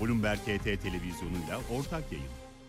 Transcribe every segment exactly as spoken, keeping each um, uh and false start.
Bloomberg H T televizyonuyla ortak yayın.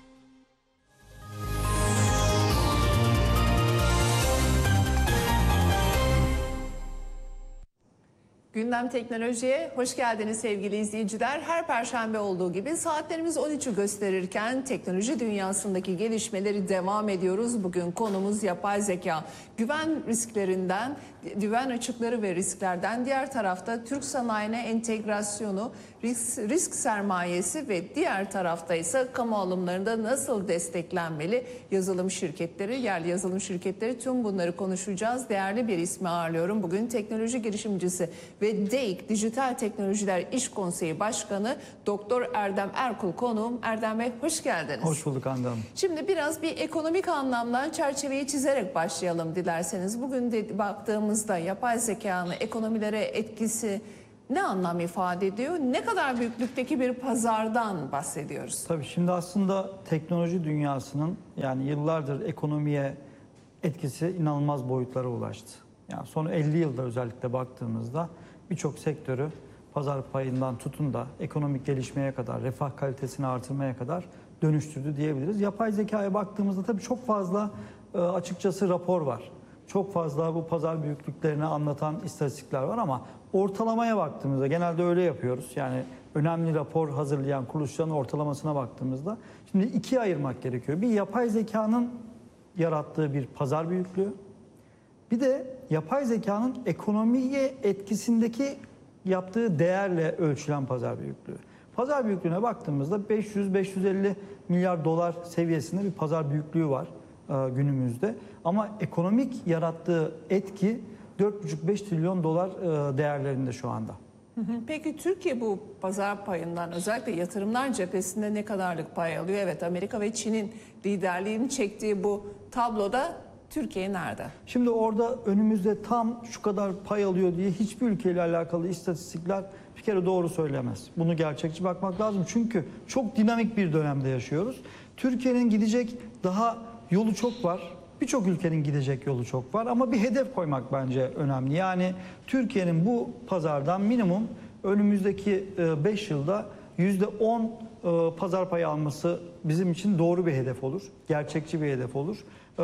Gündem Teknoloji'ye hoş geldiniz sevgili izleyiciler. Her perşembe olduğu gibi saatlerimiz on üçü gösterirken teknoloji dünyasındaki gelişmeleri devam ediyoruz. Bugün konumuz yapay zeka. Güven risklerinden, güven açıkları ve risklerden, diğer tarafta Türk sanayine entegrasyonu, risk, risk sermayesi ve diğer tarafta ise kamu alımlarında nasıl desteklenmeli yazılım şirketleri, yerli yazılım şirketleri, tüm bunları konuşacağız. Değerli bir ismi ağırlıyorum. Bugün teknoloji girişimcisi ve D E İK Dijital Teknolojiler İş Konseyi Başkanı Doktor Erdem Erkul konuğum. Erdem Bey hoş geldiniz. Hoş bulduk Hande Hanım. Şimdi biraz bir ekonomik anlamdan çerçeveyi çizerek başlayalım dilerseniz. Bugün de baktığımızda yapay zekanın ekonomilere etkisi ne anlam ifade ediyor? Ne kadar büyüklükteki bir pazardan bahsediyoruz? Tabii şimdi aslında teknoloji dünyasının yani yıllardır ekonomiye etkisi inanılmaz boyutlara ulaştı. Yani son elli yılda özellikle baktığımızda birçok sektörü pazar payından tutun da ekonomik gelişmeye kadar, refah kalitesini artırmaya kadar dönüştürdü diyebiliriz. Yapay zekaya baktığımızda tabii çok fazla açıkçası rapor var. Çok fazla bu pazar büyüklüklerini anlatan istatistikler var ama ortalamaya baktığımızda genelde öyle yapıyoruz. Yani önemli rapor hazırlayan kuruluşların ortalamasına baktığımızda şimdi ikiye ayırmak gerekiyor. Bir yapay zekanın yarattığı bir pazar büyüklüğü. Bir de yapay zekanın ekonomiye etkisindeki yaptığı değerle ölçülen pazar büyüklüğü. Pazar büyüklüğüne baktığımızda beş yüz beş yüz elli milyar dolar seviyesinde bir pazar büyüklüğü var e, günümüzde. Ama ekonomik yarattığı etki dört buçuk beş trilyon dolar e, değerlerinde şu anda. Peki Türkiye bu pazar payından özellikle yatırımlar cephesinde ne kadarlık pay alıyor? Evet, Amerika ve Çin'in liderliğini çektiği bu tabloda Türkiye nerede? Şimdi orada önümüzde tam şu kadar pay alıyor diye hiçbir ülkeyle alakalı istatistikler bir kere doğru söylemez. Bunu gerçekçi bakmak lazım. Çünkü çok dinamik bir dönemde yaşıyoruz. Türkiye'nin gidecek daha yolu çok var. Birçok ülkenin gidecek yolu çok var ama bir hedef koymak bence önemli. Yani Türkiye'nin bu pazardan minimum önümüzdeki beş yılda yüzde on pazar payı alması bizim için doğru bir hedef olur. Gerçekçi bir hedef olur.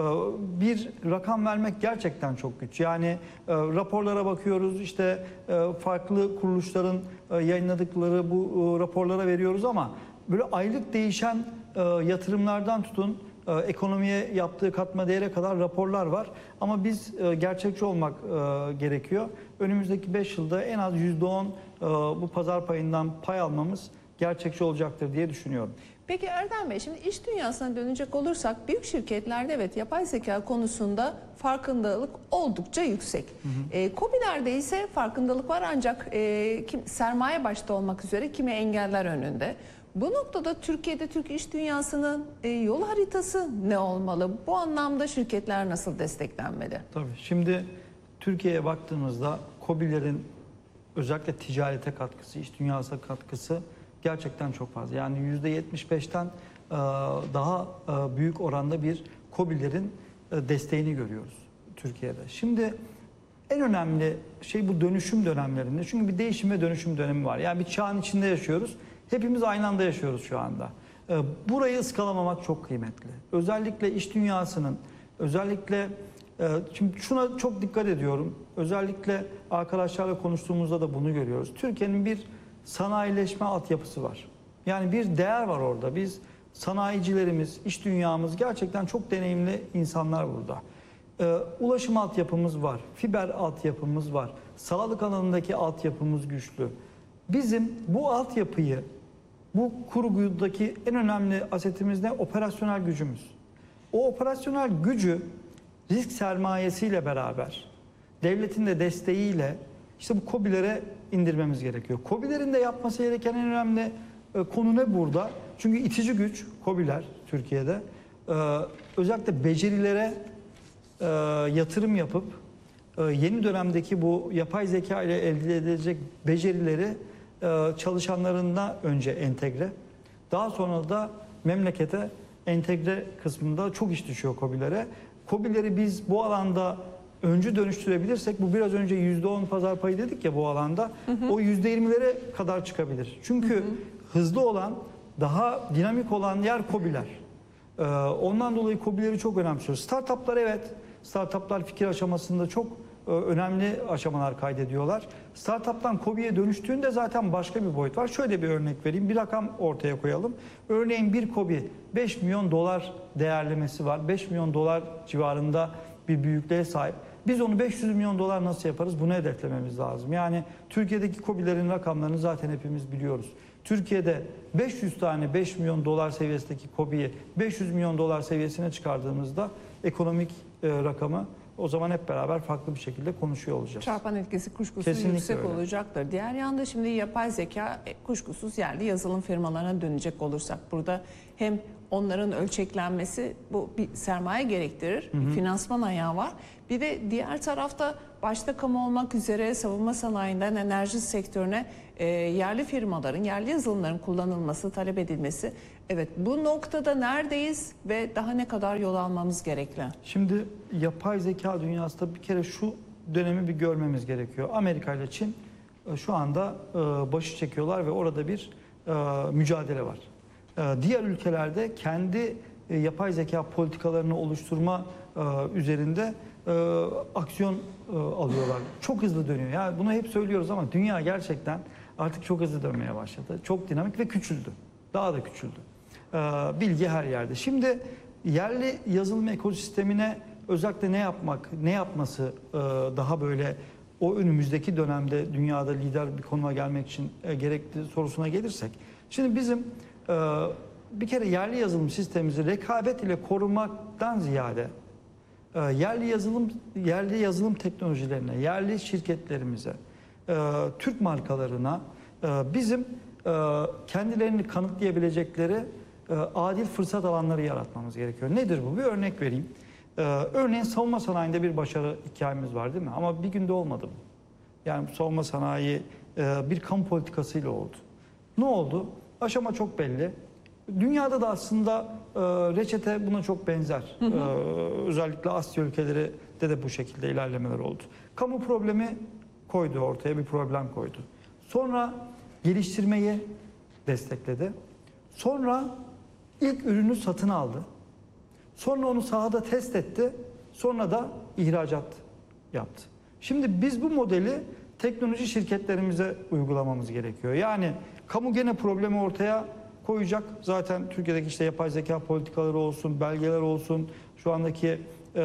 Bir rakam vermek gerçekten çok güç. Yani raporlara bakıyoruz, işte farklı kuruluşların yayınladıkları bu raporlara veriyoruz ama böyle aylık değişen yatırımlardan tutun ekonomiye yaptığı katma değere kadar raporlar var. Ama biz gerçekçi olmak gerekiyor. Önümüzdeki beş yılda en az yüzde on bu pazar payından pay almamız gerçekçi olacaktır diye düşünüyorum. Peki Erdem Bey, şimdi iş dünyasına dönecek olursak büyük şirketlerde evet yapay zeka konusunda farkındalık oldukça yüksek. Hı hı. E, KOBİ'lerde ise farkındalık var ancak e, kim, sermaye başta olmak üzere kimi engeller önünde. Bu noktada Türkiye'de Türk iş dünyasının e, yol haritası ne olmalı? Bu anlamda şirketler nasıl desteklenmeli? Tabii şimdi Türkiye'ye baktığımızda KOBİ'lerin özellikle ticarete katkısı, iş dünyasına katkısı gerçekten çok fazla. Yani yüzde yetmiş beşten daha büyük oranda bir KOBİ'lerin desteğini görüyoruz Türkiye'de. Şimdi en önemli şey bu dönüşüm dönemlerinde. Çünkü bir değişim ve dönüşüm dönemi var. Yani bir çağın içinde yaşıyoruz. Hepimiz aynı anda yaşıyoruz şu anda. Burayı ıskalamamak çok kıymetli. Özellikle iş dünyasının, özellikle şimdi şuna çok dikkat ediyorum. Özellikle arkadaşlarla konuştuğumuzda da bunu görüyoruz. Türkiye'nin bir sanayileşme altyapısı var. Yani bir değer var orada. Biz sanayicilerimiz, iş dünyamız gerçekten çok deneyimli insanlar burada. Ee, ulaşım altyapımız var, fiber altyapımız var, sağlık alanındaki altyapımız güçlü. Bizim bu altyapıyı, bu kurgudaki en önemli asetimiz ne? Operasyonel gücümüz. O operasyonel gücü risk sermayesiyle beraber, devletin de desteğiyle işte bu KOBİ'lere indirmemiz gerekiyor. KOBİ'lerin de yapması gereken en önemli e, konu ne burada? Çünkü itici güç KOBİ'ler Türkiye'de. E, özellikle becerilere e, yatırım yapıp e, yeni dönemdeki bu yapay zeka ile elde edilecek becerileri e, çalışanlarına önce entegre. Daha sonra da memlekete entegre kısmında çok iş düşüyor KOBİ'lere. KOBİ'leri biz bu alanda öncü dönüştürebilirsek, bu biraz önce yüzde on pazar payı dedik ya bu alanda, hı hı. o yüzde yirmilere kadar çıkabilir. Çünkü hızlı olan, daha dinamik olan yer KOBİ'ler. Ee, ondan dolayı KOBİ'leri çok önemsiyoruz. Startuplar evet, startuplar fikir aşamasında çok e, önemli aşamalar kaydediyorlar. Startup'tan KOBİ'ye dönüştüğünde zaten başka bir boyut var. Şöyle bir örnek vereyim, bir rakam ortaya koyalım. Örneğin bir KOBİ beş milyon dolar değerlemesi var. beş milyon dolar civarında bir büyüklüğe sahip. Biz onu beş yüz milyon dolar nasıl yaparız? Bunu hedeflememiz lazım. Yani Türkiye'deki KOBİ'lerin rakamlarını zaten hepimiz biliyoruz. Türkiye'de beş yüz tane beş milyon dolar seviyesindeki KOBİ'yi beş yüz milyon dolar seviyesine çıkardığımızda ekonomik e, rakamı o zaman hep beraber farklı bir şekilde konuşuyor olacağız. Çarpan etkisi kuşkusuz Kesinlikle yüksek öyle. olacaktır. Diğer yanda şimdi yapay zeka e, kuşkusuz yerli yazılım firmalarına dönecek olursak burada hem onların ölçeklenmesi bu bir sermaye gerektirir, Hı hı. bir finansman ayağı var. Bir de diğer tarafta başta kamu olmak üzere savunma sanayinden enerji sektörüne e, yerli firmaların, yerli yazılımların kullanılması, talep edilmesi. Evet, bu noktada neredeyiz ve daha ne kadar yol almamız gerekli? Şimdi yapay zeka dünyasında bir kere şu dönemi bir görmemiz gerekiyor. Amerika ile Çin e, şu anda e, başı çekiyorlar ve orada bir e, mücadele var. E, diğer ülkelerde kendi e, yapay zeka politikalarını oluşturma e, üzerinde e, aksiyon e, alıyorlar. Çok hızlı dönüyor. Yani bunu hep söylüyoruz ama dünya gerçekten artık çok hızlı dönmeye başladı. Çok dinamik ve küçüldü. Daha da küçüldü. E, bilgi her yerde. Şimdi yerli yazılım ekosistemine özellikle ne yapmak, ne yapması e, daha böyle o önümüzdeki dönemde dünyada lider bir konuma gelmek için e, gerekli sorusuna gelirsek. Şimdi bizim e, bir kere yerli yazılım sistemimizi rekabet ile korumaktan ziyade e, yerli yazılım yerli yazılım teknolojilerine, yerli şirketlerimize, e, Türk markalarına e, bizim e, kendilerini kanıtlayabilecekleri e, adil fırsat alanları yaratmamız gerekiyor. Nedir bu? Bir örnek vereyim. Ee, örneğin savunma sanayinde bir başarı hikayemiz var değil mi? Ama bir günde olmadı bu. Yani savunma sanayi e, bir kamu politikasıyla oldu. Ne oldu? Aşama çok belli. Dünyada da aslında e, reçete buna çok benzer. Hı hı. Ee, özellikle Asya ülkeleri de de bu şekilde ilerlemeler oldu. Kamu problemi koydu ortaya, bir problem koydu. Sonra geliştirmeyi destekledi. Sonra ilk ürünü satın aldı. Sonra onu sahada test etti. Sonra da ihracat yaptı. Şimdi biz bu modeli teknoloji şirketlerimize uygulamamız gerekiyor. Yani kamu gene problemi ortaya koyacak. Zaten Türkiye'deki işte yapay zeka politikaları olsun, belgeler olsun, şu andaki e,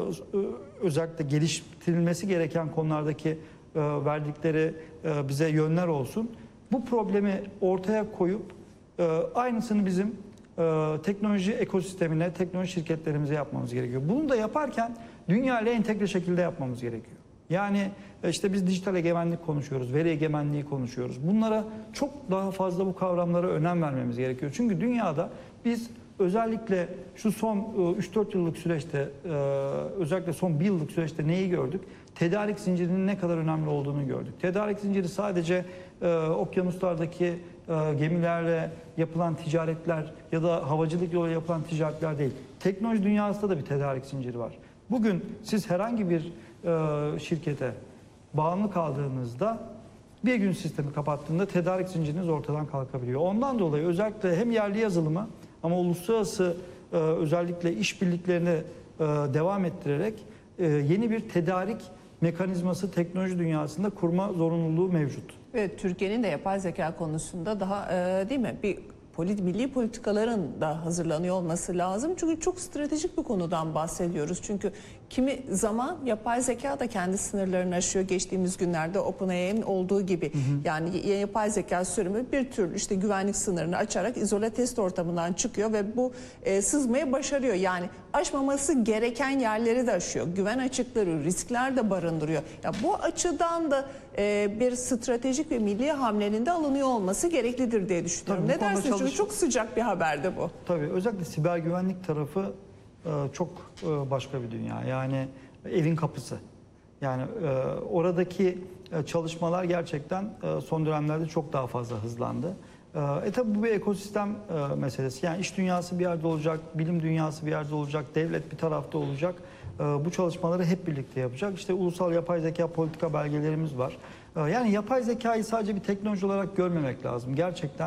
özellikle geliştirilmesi gereken konulardaki e, verdikleri e, bize yönler olsun. Bu problemi ortaya koyup e, aynısını bizim Ee, teknoloji ekosistemine, teknoloji şirketlerimize yapmamız gerekiyor. Bunu da yaparken dünya ile entegre şekilde yapmamız gerekiyor. Yani işte biz dijital egemenlik konuşuyoruz, veri egemenliği konuşuyoruz. Bunlara çok daha fazla bu kavramlara önem vermemiz gerekiyor. Çünkü dünyada biz özellikle şu son üç dört yıllık süreçte, özellikle son bir yıllık süreçte neyi gördük? Tedarik zincirinin ne kadar önemli olduğunu gördük. Tedarik zinciri sadece okyanuslardaki gemilerle yapılan ticaretler ya da havacılık yoluyla yapılan ticaretler değil. Teknoloji dünyasında da bir tedarik zinciri var. Bugün siz herhangi bir e, şirkete bağımlı kaldığınızda bir gün sistemi kapattığında tedarik zinciriniz ortadan kalkabiliyor. Ondan dolayı özellikle hem yerli yazılımı ama uluslararası e, özellikle işbirliklerini e, devam ettirerek e, yeni bir tedarik mekanizması teknoloji dünyasında kurma zorunluluğu mevcut. Evet, Türkiye'nin de yapay zeka konusunda daha e, değil mi bir polit, milli politikaların da hazırlanıyor olması lazım. Çünkü çok stratejik bir konudan bahsediyoruz. Çünkü kimi zaman yapay zeka da kendi sınırlarını aşıyor. Geçtiğimiz günlerde OpenAI'nin olduğu gibi. Hı hı. Yani yapay zeka sürümü bir türlü işte güvenlik sınırını açarak izole test ortamından çıkıyor ve bu e, sızmayı başarıyor. Yani aşmaması gereken yerleri de aşıyor. Güven açıkları, riskler de barındırıyor. Ya bu açıdan da e, bir stratejik ve milli hamlenin de alınıyor olması gereklidir diye düşünüyorum. Tabii, ne dersiniz? çalış... Çünkü çok sıcak bir haberdi bu. Tabii özellikle siber güvenlik tarafı çok başka bir dünya. Yani evin kapısı. Yani oradaki çalışmalar gerçekten son dönemlerde çok daha fazla hızlandı. E tabi bu bir ekosistem meselesi. Yani iş dünyası bir yerde olacak, bilim dünyası bir yerde olacak, devlet bir tarafta olacak. Bu çalışmaları hep birlikte yapacak. İşte ulusal yapay zeka politika belgelerimiz var. Yani yapay zekayı sadece bir teknoloji olarak görmemek lazım. Gerçekten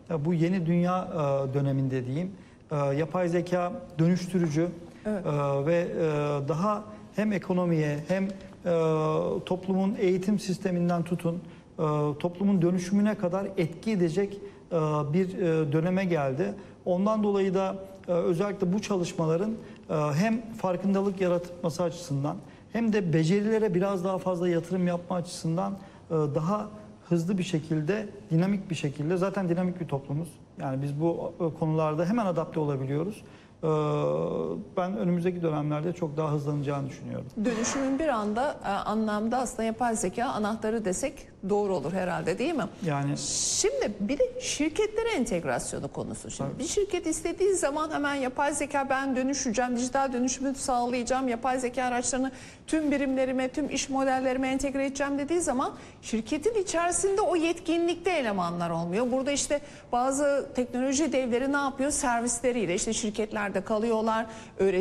e, bu yeni dünya e, döneminde diyeyim e, yapay zeka dönüştürücü Evet. e, ve e, daha hem ekonomiye hem e, toplumun eğitim sisteminden tutun e, toplumun dönüşümüne kadar etki edecek e, bir e, döneme geldi. Ondan dolayı da e, özellikle bu çalışmaların e, hem farkındalık yaratması açısından hem de becerilere biraz daha fazla yatırım yapma açısından e, daha hızlı bir şekilde, dinamik bir şekilde, zaten dinamik bir toplumuz. Yani biz bu e, konularda hemen adapte olabiliyoruz. E, ben önümüzdeki dönemlerde çok daha hızlanacağını düşünüyorum. Dönüşümün bir anda e, anlamda aslında yapay zeka anahtarı desek doğru olur herhalde, değil mi? Yani Şimdi bir de şirketlere entegrasyonu konusu. Şimdi Tabii. bir şirket istediği zaman hemen yapay zeka, ben dönüşeceğim, dijital dönüşümü sağlayacağım, yapay zeka araçlarını tüm birimlerime, tüm iş modellerime entegre edeceğim dediği zaman şirketin içerisinde o yetkinlikte elemanlar olmuyor. Burada işte bazı teknoloji devleri ne yapıyor? Servisleriyle işte şirketlerde kalıyorlar, öğretim